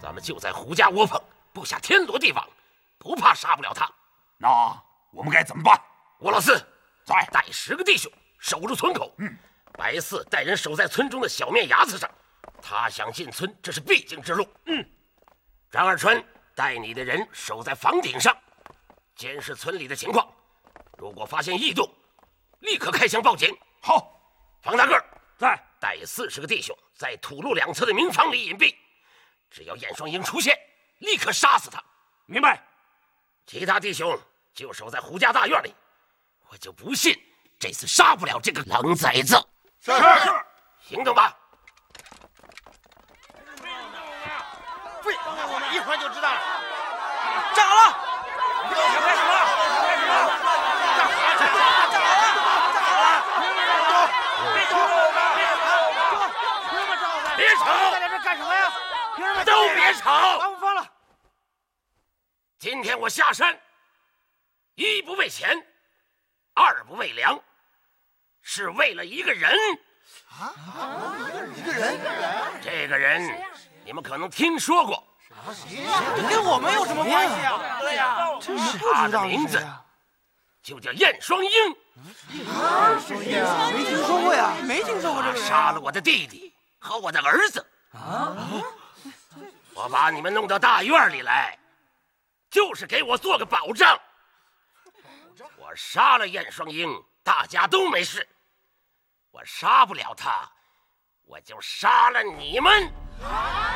咱们就在胡家窝棚布下天罗地网，不怕杀不了他。 那我们该怎么办？ 我老四在带10个弟兄守住村口。白四带人守在村中的小面牙子上，他想进村，这是必经之路。张二川带你的人守在房顶上，监视村里的情况。如果发现异动，立刻开枪报警。 好。 方大个在， 带40个弟兄在土路两侧的民房里隐蔽，只要燕双鹰出现，立刻杀死他。 明白。 其他弟兄就守在胡家大院里，我就不信这次杀不了这个狼崽子。 是。 行动吧。 废话，一会儿就知道了。 站好了！ 开始了！站好了！ 别吵！ 在这干什么呀？ 都别吵！ 把我放了。 今天我下山，一不为钱，二不为粮，是为了一个人。 一个人？ 这个人你们可能听说过。 这跟我们有什么关系啊？对呀， 真是他的名字就叫燕双鹰。 没听说过呀，没听说过这个人。 杀了我的弟弟和我的儿子。我把你们弄到大院里来，就是给我做个保障。我杀了燕双鹰，大家都没事；我杀不了他，我就杀了你们。